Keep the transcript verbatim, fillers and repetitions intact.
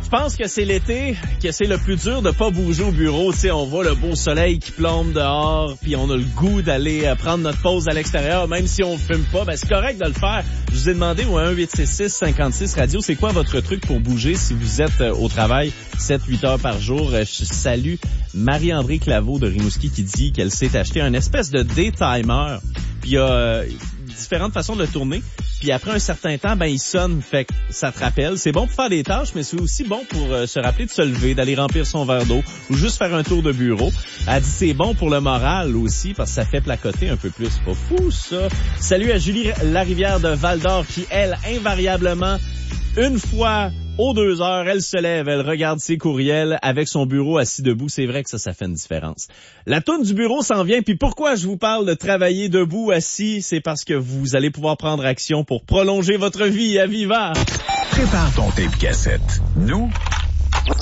tu penses que c'est l'été, que c'est le plus dur de pas bouger au bureau. Tu sais, on voit le beau soleil qui plombe dehors, puis on a le goût d'aller euh, prendre notre pause à l'extérieur, même si on fume pas. Ben, c'est correct de le faire. Je vous ai demandé au un huit six six cinquante-six radio, c'est quoi votre truc pour bouger si vous êtes euh, au travail sept huit heures par jour. Euh, je salue Marie-André Claveau de Rimouski qui dit qu'elle s'est acheté un espèce de day-timer. Puis il y a euh, différentes façons de le tourner. Puis après un certain temps, ben il sonne, fait que ça te rappelle. C'est bon pour faire des tâches, mais c'est aussi bon pour euh, se rappeler de se lever, d'aller remplir son verre d'eau ou juste faire un tour de bureau. Elle dit c'est bon pour le moral aussi parce que ça fait placoter un peu plus. C'est pas fou ça. Salut à Julie Larivière de Val-d'Or qui, elle, invariablement, une fois aux deux heures, elle se lève, elle regarde ses courriels avec son bureau assis debout. C'est vrai que ça, ça fait une différence. La toune du bureau s'en vient. Puis pourquoi je vous parle de travailler debout, assis? C'est parce que vous allez pouvoir prendre action pour prolonger votre vie à Viva. Prépare ton tape cassette. Nous,